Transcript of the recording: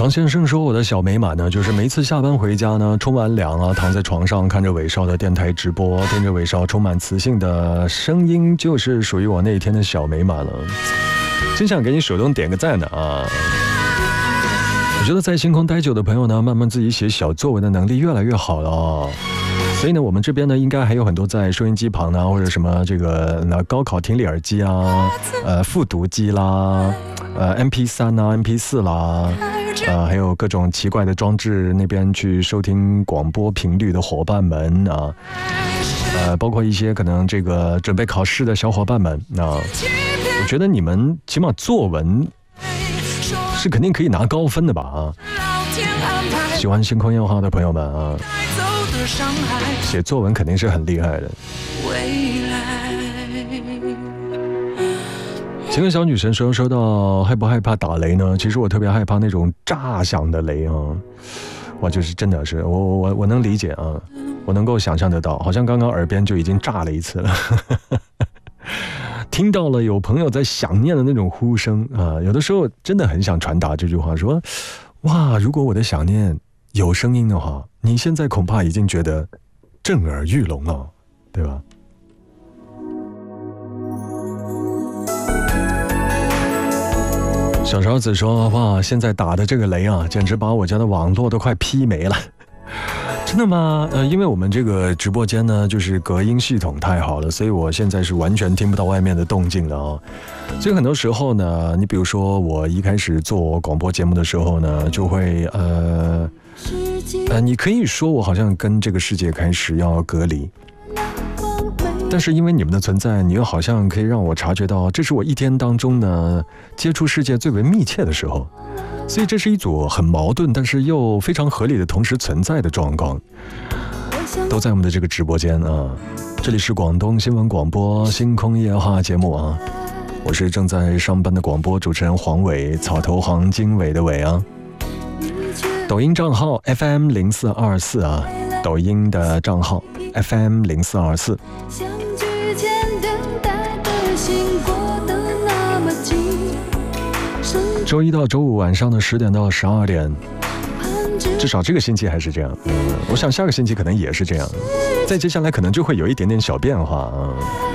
常先生说我的小美满呢，就是每次下班回家呢，冲完凉啊，躺在床上看着伟少的电台直播，听着伟少充满磁性的声音，就是属于我那一天的小美满了。真想给你手动点个赞的啊！我觉得在星空待久的朋友呢，慢慢自己写小作文的能力越来越好了哦。所以呢，我们这边呢，应该还有很多在收音机旁呢，或者什么这个高考听力耳机啊，复读机啦，MP3 啊 MP4 啦，还有各种奇怪的装置那边去收听广播频率的伙伴们啊，包括一些可能这个准备考试的小伙伴们啊，我觉得你们起码作文是肯定可以拿高分的吧啊！喜欢星空夜话的朋友们啊，写作文肯定是很厉害的。前个小女神说到害不害怕打雷呢？其实我特别害怕那种炸响的雷啊！我就是真的是我能理解啊，我能够想象得到，好像刚刚耳边就已经炸了一次了。听到了有朋友在想念的那种呼声啊，有的时候真的很想传达这句话，说哇，如果我的想念有声音的话，你现在恐怕已经觉得震耳欲聋了，对吧？小勺子说，哇，现在打的这个雷啊，简直把我家的网络都快劈没了。真的吗？因为我们这个直播间呢，就是隔音系统太好了，所以我现在是完全听不到外面的动静了哦。所以很多时候呢，你比如说我一开始做广播节目的时候呢，就会你可以说我好像跟这个世界开始要隔离，但是因为你们的存在，你又好像可以让我察觉到，这是我一天当中呢接触世界最为密切的时候。所以这是一组很矛盾但是又非常合理的同时存在的状况，都在我们的这个直播间啊。这里是广东新闻广播星空夜话节目啊，我是正在上班的广播主持人黄伟，草头黄经纬的伟啊。抖音账号 FM0424 啊，抖音的账号 FM0424。周一到周五晚上的10点到12点，至少这个星期还是这样。我想下个星期可能也是这样，再接下来可能就会有一点点小变化啊。